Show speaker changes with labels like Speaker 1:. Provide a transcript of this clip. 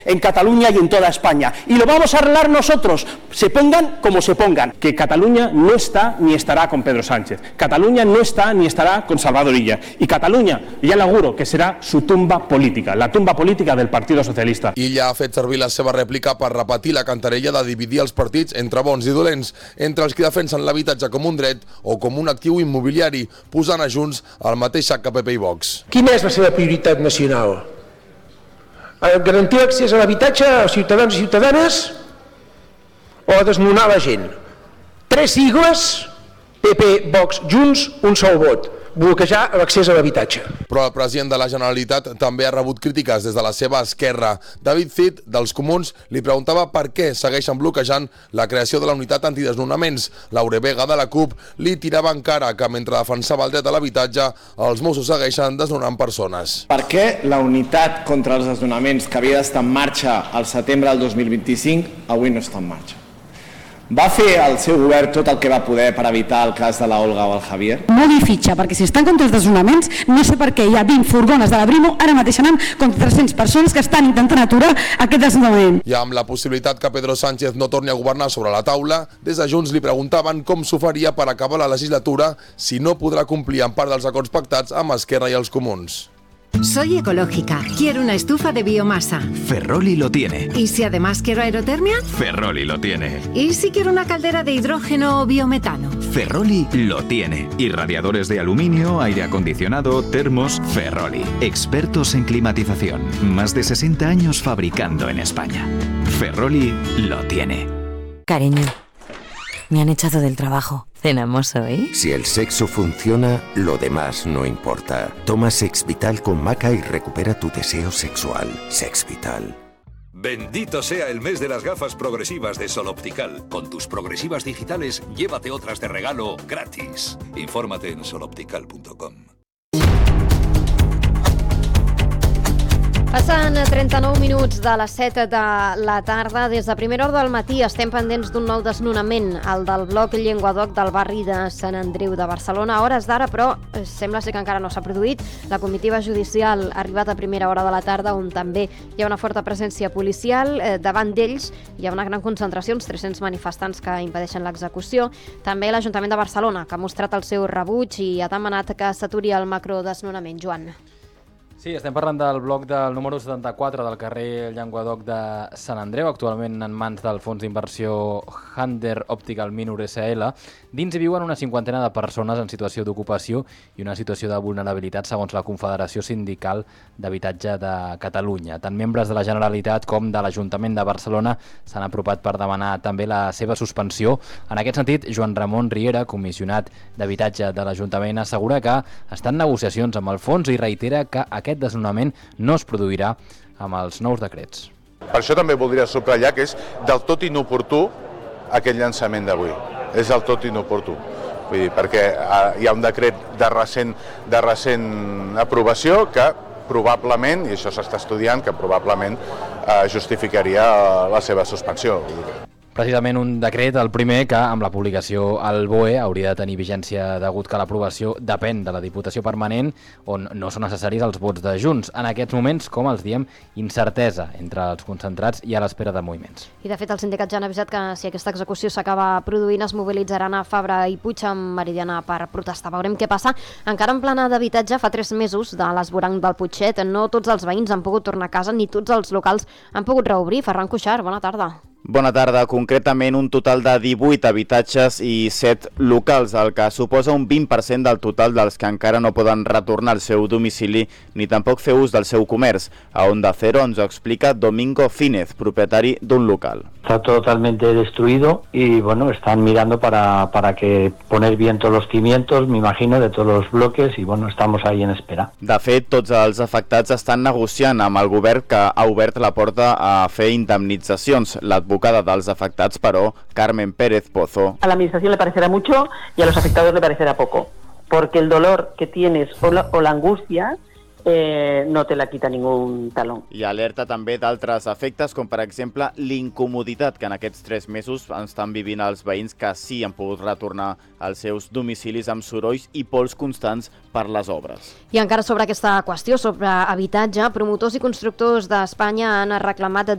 Speaker 1: en Cataluña y en toda España. Y lo vamos a arreglar nosotros, se pongan como se pongan. Que Cataluña no está ni estará con Pedro Sánchez. Cataluña no está ni estará con Salvador Illa. Y Cataluña, ya le auguro que será su tumba política, la tumba política del Partido Socialista.
Speaker 2: Illa ha fet servir la seva rèplica per repetir la cantarella de dividir els partits entre bons i dolents, entre els que defensen l'habitatge com un dret o com un actiu immobiliari, posant a Junts al mateix sac que PP i Vox.
Speaker 3: Quina és la seva prioritat nacional? Garantir l'accés a l'habitatge als ciutadans i ciutadanes o desnonar la gent? 3 sigles, PP, Vox, Junts, un sol vot. Bloquejar l'accés a l'habitatge.
Speaker 2: Però el president de la Generalitat també ha rebut crítiques des de la seva esquerra. David Cid, dels Comuns, li preguntava per què segueixen bloquejant la creació de la unitat antidesnonaments. Laura Vega, de la CUP, li tirava encara que mentre defensava el dret a l'habitatge, els Mossos segueixen desnonant persones.
Speaker 4: Per què la unitat contra els desnonaments que havia d'estar en marxa al setembre del 2025 avui no està en marxa? Va fer el seu govern tot el que va poder per evitar el cas de la Olga o el Javier?
Speaker 5: No li fitxa, perquè si estan contra els desnonaments, no sé per què hi ha 20 furgones de la Brimo, ara mateix anem contra 300 persones que estan intentant aturar aquest desnonament.
Speaker 2: I amb la possibilitat que Pedro Sánchez no torni a governar sobre la taula, des de Junts li preguntaven com s'ho faria per acabar la legislatura si no podrà complir en part dels acords pactats amb Esquerra i els Comuns.
Speaker 6: Soy ecológica. Quiero una estufa de biomasa.
Speaker 7: Ferroli lo tiene.
Speaker 6: ¿Y si además quiero aerotermia?
Speaker 7: Ferroli lo tiene.
Speaker 6: ¿Y si quiero una caldera de hidrógeno o biometano?
Speaker 7: Ferroli lo tiene. Y radiadores de aluminio, aire acondicionado, termos, Ferroli. Expertos en climatización. Más de 60 años fabricando en España. Ferroli lo tiene.
Speaker 8: Cariño, me han echado del trabajo. ¿Cenamos hoy?
Speaker 9: Si el sexo funciona, lo demás no importa. Toma Sex Vital con maca y recupera tu deseo sexual. Sex Vital.
Speaker 10: Bendito sea el mes de las gafas progresivas de Sol Optical. Con tus progresivas digitales, llévate otras de regalo gratis. Infórmate en soloptical.com.
Speaker 11: Passen 39 minuts de les 7 de la tarda. Des de primera hora del matí estem pendents d'un nou desnonament, el del bloc Llenguadoc del barri de Sant Andreu de Barcelona. A hores d'ara, però, sembla ser que encara no s'ha produït. La comitiva judicial ha arribat a primera hora de la tarda, on també hi ha una forta presència policial. Davant d'ells hi ha una gran concentració, uns 300 manifestants que impedeixen l'execució. També l'Ajuntament de Barcelona, que ha mostrat el seu rebuig i ha demanat que s'aturi el macrodesnonament. Joan.
Speaker 12: Sí, estem parlant del bloc del número 74 del carrer Llenguadoc de Sant Andreu, actualment en mans del fons d'inversió Hunter Optical Minor SL. Dins hi viuen una cinquantena de persones en situació d'ocupació i una situació de vulnerabilitat segons la Confederació Sindical d'Habitatge de Catalunya. Tant membres de la Generalitat com de l'Ajuntament de Barcelona s'han apropat per demanar també la seva suspensió. En aquest sentit, Joan Ramon Riera, comissionat d'Habitatge de l'Ajuntament, assegura que estan negociacions amb el fons i reitera que aquest desnonament no es produirà amb els nous decrets.
Speaker 13: Per això també voldria subratllar que és del tot inoportú aquest llançament d'avui. És del tot inoportú. Vull dir, perquè hi ha un decret de recent aprovació que probablement, i això s'està estudiant, que probablement justificaria la seva suspensió.
Speaker 12: Precisament un decret, el primer, que amb la publicació al BOE hauria de tenir vigència degut que l'aprovació depèn de la Diputació Permanent, on no són necessaris els vots de Junts. En aquests moments, com els diem, incertesa entre els concentrats i a l'espera de moviments.
Speaker 11: I de fet els sindicats ja han avisat que si aquesta execució s'acaba produint es mobilitzaran a Fabra i Puig amb Meridiana per protestar. Veurem què passa. Encara en plana d'habitatge, fa 3 mesos de l'esvoranc del Putxet, no tots els veïns han pogut tornar a casa ni tots els locals han pogut reobrir. Ferran Cuixart, bona tarda.
Speaker 14: Bona tarda. Concretament, un total de 18 habitatges i 7 locals, el que suposa un 20% del total dels que encara no poden retornar al seu domicili ni tampoc fer ús del seu comerç. A Onda Cero ens ho explica Domingo Fínez, propietari d'un local.
Speaker 15: Está totalmente destruido y bueno, están mirando para que poner bien todos los cimientos, me imagino, de todos los bloques y bueno, estamos ahí en espera.
Speaker 14: De fet, tots els afectats estan negociant amb el govern que ha obert la porta a fer indemnitzacions. L'advocada dels afectats, però, Carmen Pérez Pozo.
Speaker 16: A la administración le parecerá mucho y a los afectados le parecerá poco, porque el dolor que tienes o la angustia no te la quita ningún talón.
Speaker 14: I alerta també d'altres efectes, com per exemple l'incomoditat que en aquests 3 mesos estan vivint els veïns que sí han pogut retornar als seus domicilis amb sorolls i pols constants per les obres.
Speaker 11: I encara sobre aquesta qüestió, sobre habitatge, promotors i constructors d'Espanya han reclamat